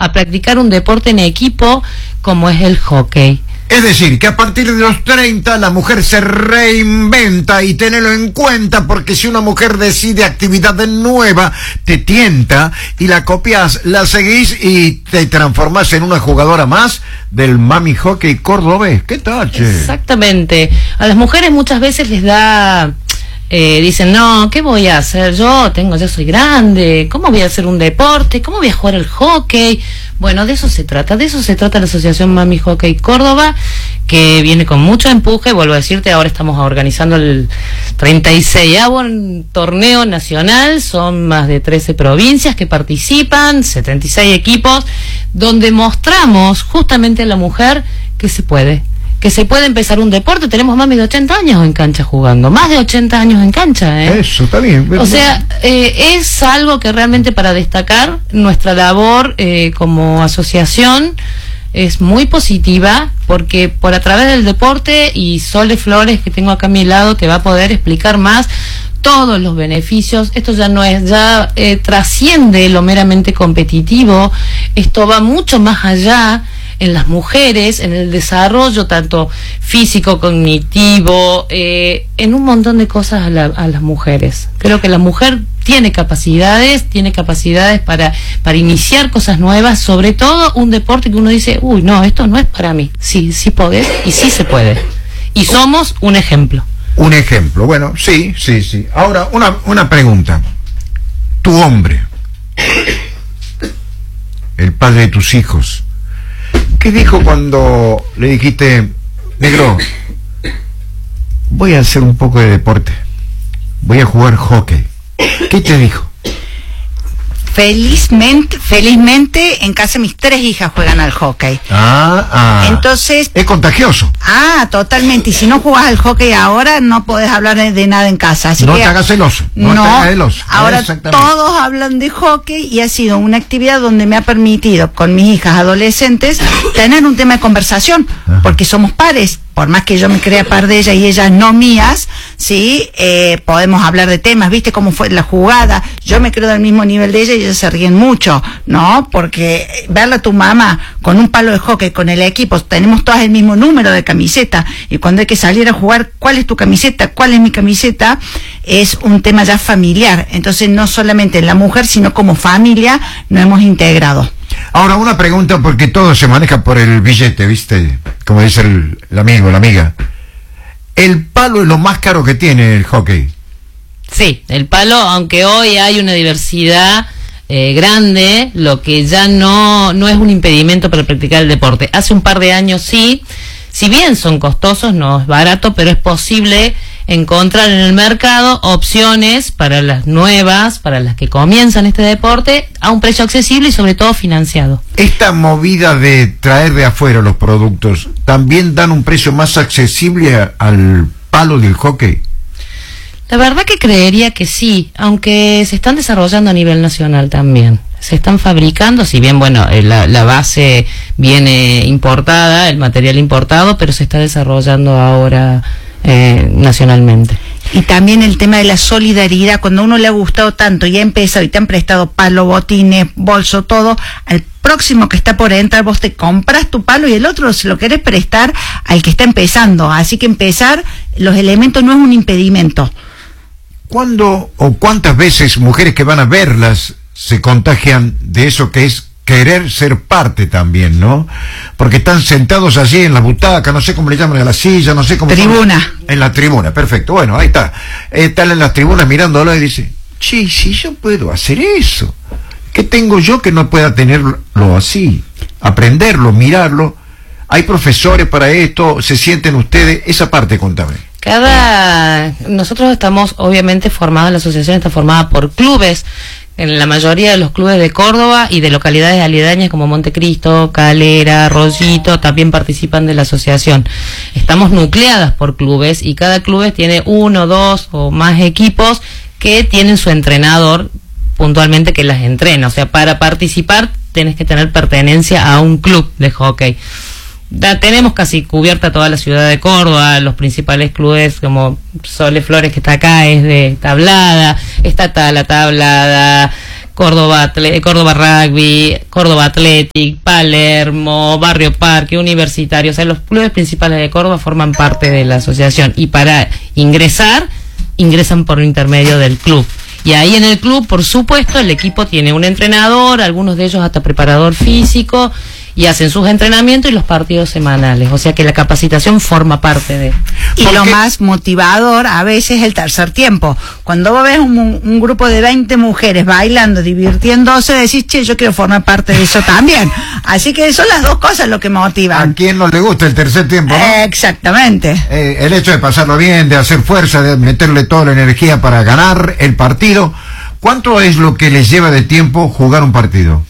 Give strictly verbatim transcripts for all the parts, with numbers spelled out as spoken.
a practicar un deporte en equipo como es el hockey. Es decir, que a partir de los treinta la mujer se reinventa, y tenelo en cuenta, porque si una mujer decide actividad nueva, te tienta y la copias, la seguís y te transformás en una jugadora más del Mami Hockey cordobés. ¿Qué tal, che? Exactamente. A las mujeres muchas veces les da... Eh, dicen, no, ¿qué voy a hacer? Yo tengo, ya soy grande, ¿cómo voy a hacer un deporte? ¿Cómo voy a jugar el hockey? Bueno, de eso se trata, de eso se trata la Asociación Mami Hockey Córdoba, que viene con mucho empuje. Vuelvo a decirte, ahora estamos organizando el treinta y seisavo torneo nacional, son más de trece provincias que participan, setenta y seis equipos, donde mostramos justamente a la mujer que se puede. que se puede empezar un deporte. Tenemos más de ochenta años en cancha jugando, más de ochenta años en cancha, ¿eh? Eso, está bien. O sea, eh, es algo que realmente para destacar, nuestra labor eh, como asociación es muy positiva, porque por a través del deporte, y Sole Flores, que tengo acá a mi lado, te va a poder explicar más todos los beneficios. Esto ya no es, ya eh, trasciende lo meramente competitivo, esto va mucho más allá en las mujeres, en el desarrollo tanto físico, cognitivo, eh, en un montón de cosas a, la, a las mujeres. Creo que la mujer tiene capacidades, tiene capacidades para, para iniciar cosas nuevas, sobre todo un deporte que uno dice, uy, no, esto no es para mí. Sí, sí podés y sí se puede. Y somos un ejemplo. Un ejemplo, bueno, sí, sí, sí. Ahora, una, una pregunta. Tu hombre, el padre de tus hijos, ¿qué dijo cuando le dijiste, negro, voy a hacer un poco de deporte, voy a jugar hockey? ¿Qué te dijo? Felizmente, felizmente en casa mis tres hijas juegan al hockey. Ah, ah. Entonces... Es contagioso. Ah, totalmente. Y si no jugás al hockey ahora, no podés hablar de nada en casa. Así no que, te hagas celoso. No, no te hagas celoso. Ahora todos hablan de hockey, y ha sido una actividad donde me ha permitido, con mis hijas adolescentes, tener un tema de conversación. Ajá. Porque somos pares. Por más que yo me crea par de ellas y ellas no mías, sí, eh, podemos hablar de temas, ¿viste cómo fue la jugada? Yo me creo del mismo nivel de ella y ellas se ríen mucho, ¿no? Porque verla a tu mamá con un palo de hockey, con el equipo, tenemos todas el mismo número de camiseta, y cuando hay que salir a jugar, ¿cuál es tu camiseta? ¿Cuál es mi camiseta? Es un tema ya familiar. Entonces, no solamente en la mujer, sino como familia nos hemos integrado. Ahora, una pregunta, porque todo se maneja por el billete, ¿viste? Como dice el, el amigo, la amiga. ¿El palo es lo más caro que tiene el hockey? Sí, el palo, aunque hoy hay una diversidad eh, grande, lo que ya no, no es un impedimento para practicar el deporte. Hace un par de años sí, si bien son costosos, no es barato, pero es posible encontrar en el mercado opciones para las nuevas, para las que comienzan este deporte, a un precio accesible y sobre todo financiado. Esta movida de traer de afuera los productos, ¿también dan un precio más accesible a, al palo del hockey? La verdad que creería que sí, aunque se están desarrollando a nivel nacional también. Se están fabricando, si bien, bueno, la, la base viene importada, el material importado, pero se está desarrollando ahora eh, nacionalmente. Y también el tema de la solidaridad, cuando a uno le ha gustado tanto y ha empezado y te han prestado palo, botines, bolso, todo, al próximo que está por entrar vos te compras tu palo y el otro se lo querés prestar al que está empezando. Así que empezar, los elementos no es un impedimento. ¿Cuándo o cuántas veces mujeres que van a verlas se contagian de eso que es querer ser parte también, ¿no? Porque están sentados allí en la butaca, no sé cómo le llaman a la silla, no sé cómo... Tribuna. Son, en la tribuna, perfecto. Bueno, ahí está. Están en las tribunas mirándolo y dice, sí, sí, yo puedo hacer eso. ¿Qué tengo yo que no pueda tenerlo así? Aprenderlo, mirarlo. Hay profesores para esto, se sienten ustedes, esa parte, contame. Cada... Nosotros estamos, obviamente, formados, la asociación está formada por clubes, en la mayoría de los clubes de Córdoba y de localidades aledañas como Montecristo, Calera, Rollito, también participan de la asociación. Estamos nucleadas por clubes y cada club tiene uno, dos o más equipos que tienen su entrenador puntualmente que las entrena. O sea, para participar tenés que tener pertenencia a un club de hockey. Da, tenemos casi cubierta toda la ciudad de Córdoba, los principales clubes como Sole Flores, que está acá, es de Tablada, está la Tablada, Córdoba, Atle- Córdoba Rugby, Córdoba Athletic, Palermo, Barrio Parque, Universitario, o sea, los clubes principales de Córdoba forman parte de la asociación y para ingresar, ingresan por intermedio del club. Y ahí en el club, por supuesto, el equipo tiene un entrenador, algunos de ellos hasta preparador físico, y hacen sus entrenamientos y los partidos semanales. O sea que la capacitación forma parte de... Y lo más motivador a veces es el tercer tiempo. Cuando vos ves un, un grupo de veinte mujeres bailando, divirtiéndose, decís, che, yo quiero formar parte de eso también. Así que son las dos cosas lo que motivan. ¿A quién no le gusta el tercer tiempo, no? Eh, exactamente. Eh, el hecho de pasarlo bien, de hacer fuerza, de meterle toda la energía para ganar el partido. ¿Cuánto es lo que les lleva de tiempo jugar un partido?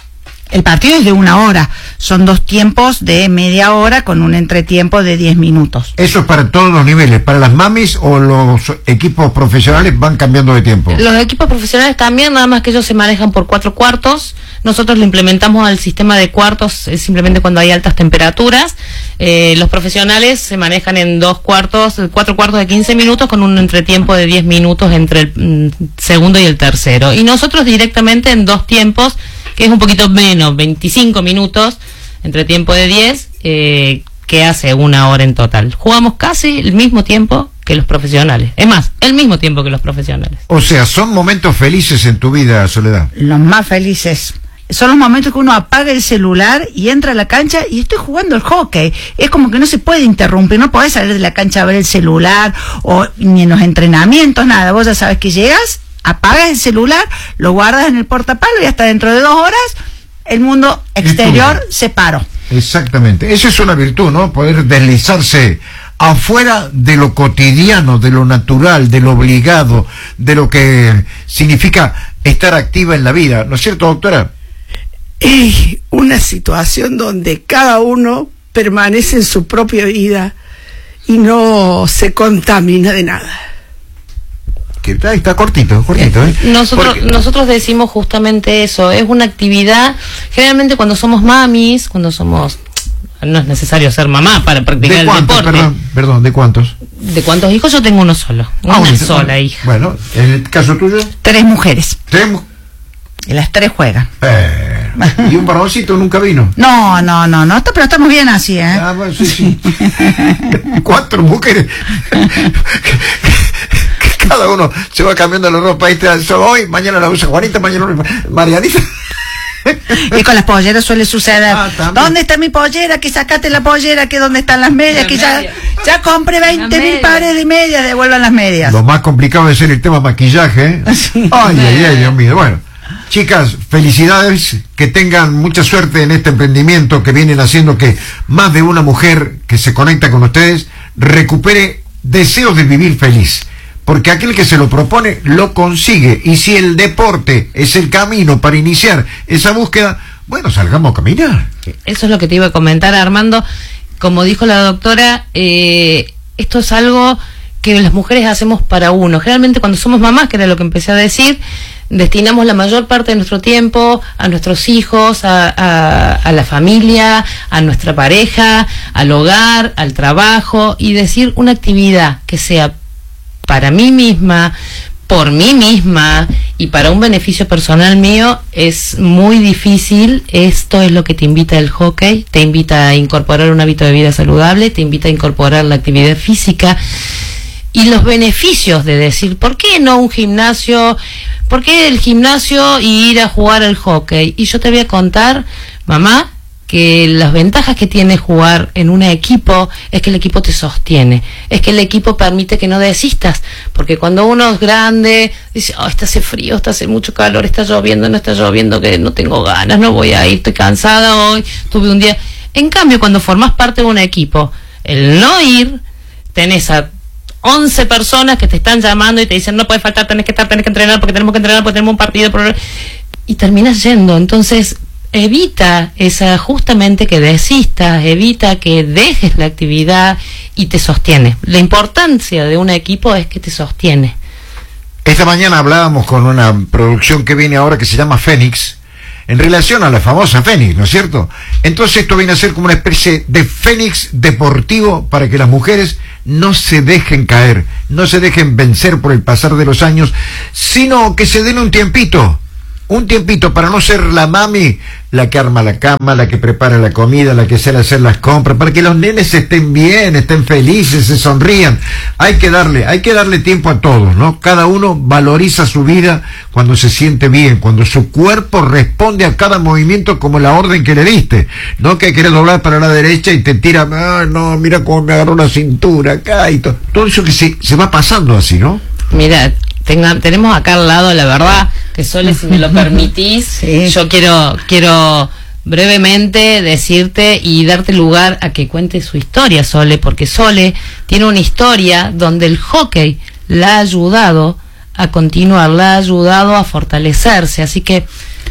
El partido es de una hora, son dos tiempos de media hora con un entretiempo de diez minutos. ¿Eso es para todos los niveles? ¿Para las mamis o los equipos profesionales van cambiando de tiempo? Los equipos profesionales también, nada más que ellos se manejan por cuatro cuartos. Nosotros le implementamos al sistema de cuartos eh, simplemente cuando hay altas temperaturas. Eh, los profesionales se manejan en dos cuartos, cuatro cuartos de quince minutos con un entretiempo de diez minutos entre el mm, segundo y el tercero. Y nosotros directamente en dos tiempos, que es un poquito menos, veinticinco minutos, entre tiempo de diez, eh, que hace una hora en total. Jugamos casi el mismo tiempo que los profesionales. Es más, el mismo tiempo que los profesionales. O sea, son momentos felices en tu vida, Soledad. Los más felices. Son los momentos que uno apaga el celular y entra a la cancha y estoy jugando el hockey. Es como que no se puede interrumpir, no podés salir de la cancha a ver el celular o ni en los entrenamientos, nada. Vos ya sabes que llegas, apagas el celular, lo guardas en el portapalo y hasta dentro de dos horas el mundo exterior se paró. Exactamente. Esa es una virtud, ¿no? Poder deslizarse afuera de lo cotidiano, de lo natural, de lo obligado, de lo que significa estar activa en la vida. ¿No es cierto, doctora? Es una situación donde cada uno permanece en su propia vida y no se contamina de nada. Que está, está cortito, cortito, ¿eh? Nosotros, Porque... nosotros decimos justamente eso, es una actividad, generalmente cuando somos mamis, cuando somos, no es necesario ser mamá para practicar ¿De el cuántos, deporte. perdón, perdón, ¿de cuántos? ¿De cuántos hijos? Yo tengo uno solo, una Ah, sola bueno, hija. Bueno, en el caso tuyo, Tres mujeres. tenemos... Y las tres juegan. Eh, y un varoncito nunca vino. No, no, no, no, pero estamos bien así, ¿eh? Ah, bueno, sí, sí. Cuatro mujeres. Cada uno se va cambiando la ropa. Esta hoy, mañana la usa Juanita, mañana Marianita. Y con las polleras suele suceder. Ah, ¿dónde está mi pollera? Que sacaste la pollera, que dónde están las medias, Las que ya, medias. ya compré veinte mil medias. pares de medias, devuelvan las medias. Lo más complicado de ser el tema maquillaje, ¿eh? Sí. Ay, ay, ay, Dios mío. Bueno, chicas, felicidades, que tengan mucha suerte en este emprendimiento que vienen haciendo que más de una mujer que se conecta con ustedes recupere deseos de vivir feliz. Porque aquel que se lo propone lo consigue. Y si el deporte es el camino para iniciar esa búsqueda, bueno, salgamos a caminar. Eso es lo que te iba a comentar, Armando. Como dijo la doctora, eh, esto es algo que las mujeres hacemos para uno. Generalmente cuando somos mamás, que era lo que empecé a decir, destinamos la mayor parte de nuestro tiempo a nuestros hijos, a, a, a la familia, a nuestra pareja, al hogar, al trabajo, y decir una actividad que sea para mí misma, por mí misma y para un beneficio personal mío es muy difícil. Esto es lo que te invita el hockey, te invita a incorporar un hábito de vida saludable, te invita a incorporar la actividad física y los beneficios de decir, ¿por qué no un gimnasio? ¿Por qué el gimnasio y ir a jugar al hockey? Y yo te voy a contar, mamá, que las ventajas que tiene jugar en un equipo es que el equipo te sostiene, es que el equipo permite que no desistas, porque cuando uno es grande, dice, oh, está hace frío, está hace mucho calor, está lloviendo, no está lloviendo, que no tengo ganas, no voy a ir, estoy cansada hoy, tuve un día... En cambio, cuando formás parte de un equipo, el no ir, tenés a once personas que te están llamando y te dicen, no puedes faltar, tenés que estar, tenés que entrenar, porque tenemos que entrenar, porque tenemos un partido, y terminas yendo. Entonces evita esa, justamente que desistas, evita que dejes la actividad y te sostiene. La importancia de un equipo es que te sostiene. Esta mañana hablábamos con una producción que viene ahora que se llama Fénix, en relación a la famosa Fénix, ¿no es cierto? Entonces esto viene a ser como una especie de Fénix deportivo para que las mujeres no se dejen caer, no se dejen vencer por el pasar de los años, sino que se den un tiempito un tiempito para no ser la mami la que arma la cama, la que prepara la comida, la que sale a hacer las compras, para que los nenes estén bien, estén felices, se sonrían. Hay que darle, hay que darle tiempo a todos, ¿no? Cada uno valoriza su vida cuando se siente bien, cuando su cuerpo responde a cada movimiento como la orden que le diste, no que querés doblar para la derecha y te tira, ah, no, mira cómo me agarró la cintura acá y todo, todo eso que se, se va pasando así, ¿no? Mira, tenga, tenemos acá al lado, la verdad, que Sole, si me lo permitís, sí. yo quiero, quiero brevemente decirte y darte lugar a que cuentes su historia, Sole, porque Sole tiene una historia donde el hockey la ha ayudado a continuar, la ha ayudado a fortalecerse, así que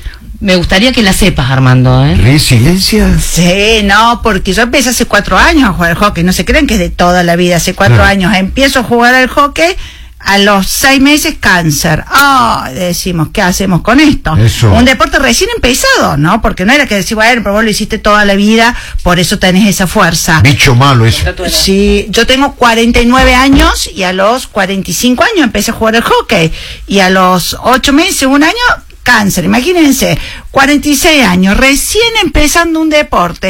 me gustaría que la sepas, Armando, ¿eh? ¿Resiliencia? Sí, no, porque yo empecé hace cuatro años a jugar al hockey, no se creen que es de toda la vida, hace cuatro claro. años empiezo a jugar al hockey. A los seis meses, cáncer. Ah, oh, decimos, ¿qué hacemos con esto? Eso. Un deporte recién empezado, ¿no? Porque no era que decir, bueno, pero vos lo hiciste toda la vida, por eso tenés esa fuerza. Bicho malo eso. Sí, yo tengo cuarenta y nueve años y a los cuarenta y cinco años empecé a jugar al hockey. Y a los ocho meses, un año, cáncer. Imagínense, cuarenta y seis años, recién empezando un deporte,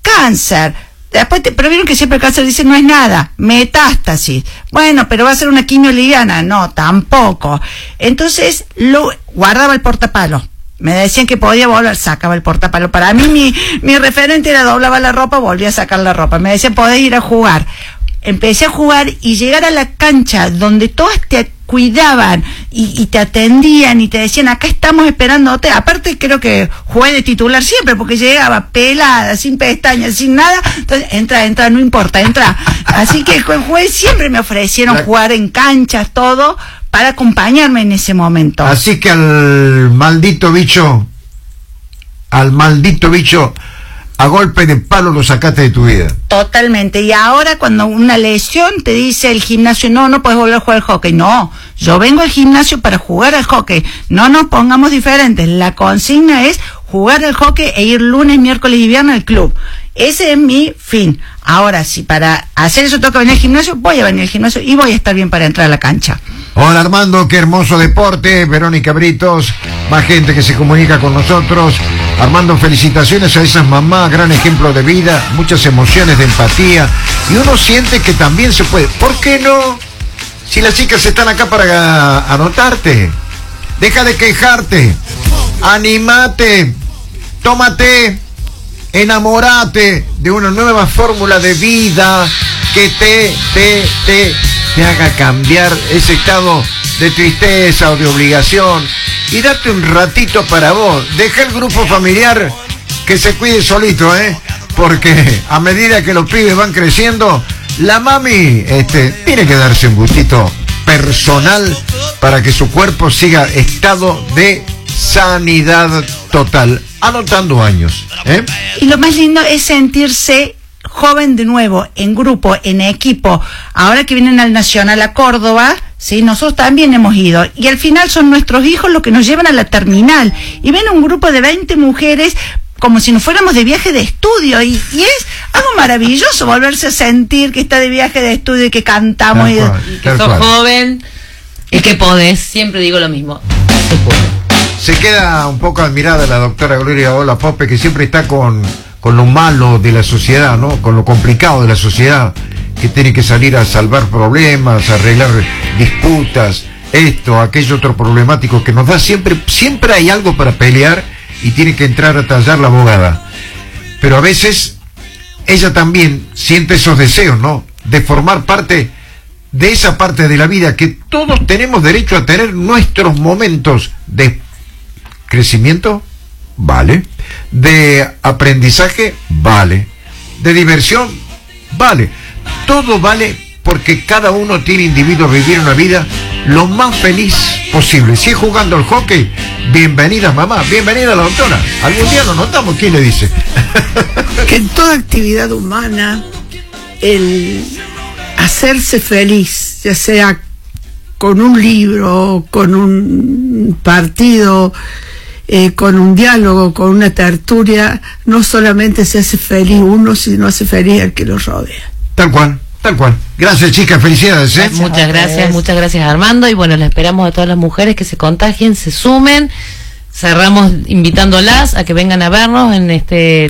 cáncer. Después, te, pero vieron que siempre el cáncer dice no es nada, metástasis. Bueno, pero va a ser una quimio liviana. No, tampoco. Entonces, lo guardaba el portapalo. Me decían que podía volver, sacaba el portapalo. Para mí, mi, mi referente era doblaba la ropa, volvía a sacar la ropa. Me decían, podés ir a jugar. Empecé a jugar y llegar a la cancha donde todas te cuidaban y, y te atendían y te decían, acá estamos esperándote. Aparte creo que jugué de titular siempre porque llegaba pelada, sin pestañas, sin nada. Entonces, entra, entra, no importa, entra. Así que jugué, siempre me ofrecieron jugar en canchas, todo, para acompañarme en ese momento. Así que al maldito bicho, al maldito bicho, a golpe de palo lo sacaste de tu vida. Totalmente. Y ahora cuando una lesión te dice el gimnasio, no, no puedes volver a jugar al hockey. No, yo vengo al gimnasio para jugar al hockey. No nos pongamos diferentes. La consigna es jugar al hockey e ir lunes, miércoles y viernes al club. Ese es mi fin. Ahora, si para hacer eso tengo que venir al gimnasio, voy a venir al gimnasio y voy a estar bien para entrar a la cancha. Hola Armando, qué hermoso deporte. Verónica Britos, más gente que se comunica con nosotros. Armando, felicitaciones a esas mamás, gran ejemplo de vida, muchas emociones de empatía. Y uno siente que también se puede. ¿Por qué no? Si las chicas están acá para anotarte. Deja de quejarte. Animate. Tómate. Enamorate de una nueva fórmula de vida que te, te, te, te haga cambiar ese estado de tristeza o de obligación y date un ratito para vos. Deja el grupo familiar que se cuide solito, ¿eh? Porque a medida que los pibes van creciendo, la mami este, tiene que darse un gustito personal para que su cuerpo siga estado de sanidad total, anotando años, ¿eh? Y lo más lindo es sentirse joven de nuevo, en grupo, en equipo. Ahora que vienen al Nacional a Córdoba, sí, nosotros también hemos ido. Y al final son nuestros hijos los que nos llevan a la terminal. Y ven un grupo de veinte mujeres como si nos fuéramos de viaje de estudio. Y, y es algo maravilloso volverse a sentir que está de viaje de estudio y que cantamos. Y, y que sos joven y que podés. Siempre digo lo mismo. Se puede. Se queda un poco admirada la doctora Gloria Ola Pope, que siempre está con, con lo malo de la sociedad, ¿no? Con lo complicado de la sociedad, que tiene que salir a salvar problemas, a arreglar disputas, esto, aquello otro problemático que nos da siempre, siempre hay algo para pelear y tiene que entrar a tallar la abogada. Pero a veces ella también siente esos deseos, ¿no? De formar parte de esa parte de la vida que todos tenemos derecho a tener nuestros momentos de crecimiento, vale. De aprendizaje, vale. De diversión, vale. Todo vale porque cada uno tiene individuo a vivir una vida lo más feliz posible. Si es jugando al hockey, bienvenida mamá, bienvenida la doctora. Algún día lo notamos, ¿quién le dice? Que en toda actividad humana, el hacerse feliz, ya sea con un libro, con un partido, Eh, con un diálogo, con una tertulia, no solamente se hace feliz uno, sino hace feliz al que lo rodea. Tal cual, tal cual. Gracias, chicas, felicidades, ¿eh? Muchas gracias, muchas gracias, Armando. Y bueno, le esperamos a todas las mujeres que se contagien, se sumen, cerramos invitándolas a que vengan a vernos en este